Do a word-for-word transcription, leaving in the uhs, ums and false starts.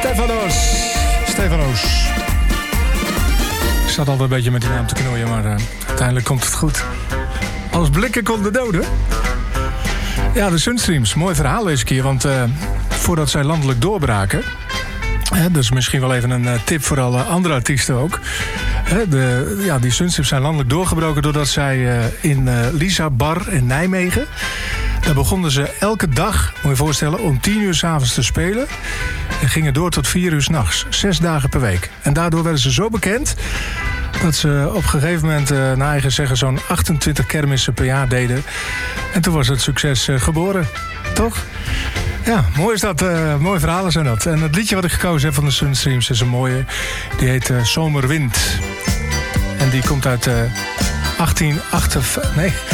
Stefanos. Stefanos. Ik zat altijd een beetje met die naam te knoeien, maar uh, uiteindelijk komt het goed. Als blikken konden doden. Ja, de Sunstreams. Mooi verhaal deze keer, want uh, voordat zij landelijk doorbraken... Hè, dus misschien wel even een uh, tip voor alle andere artiesten ook. Hè, de, ja, die Sunstreams zijn landelijk doorgebroken doordat zij uh, in uh, Lisa Bar in Nijmegen... Daar begonnen ze elke dag, moet je je voorstellen, om tien uur 's avonds te spelen. En gingen door tot vier uur 's nachts. Zes dagen per week. En daardoor werden ze zo bekend dat ze op een gegeven moment, uh, naar eigen zeggen, zo'n achtentwintig kermissen per jaar deden. En toen was het succes uh, geboren. Toch? Ja, mooi is dat. Uh, mooie verhalen zijn dat. En het liedje wat ik gekozen heb van de Sunstreams is een mooie. Die heet uh, Zomerwind. En die komt uit uh, achttien achtenvijftig... Nee...